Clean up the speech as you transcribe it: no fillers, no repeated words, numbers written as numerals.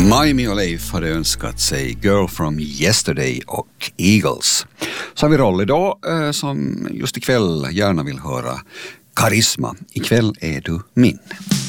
Maimi och Leif hade önskat sig Girl from Yesterday och Eagles. Så har vi roll idag som just ikväll gärna vill höra Karisma. Ikväll är du min.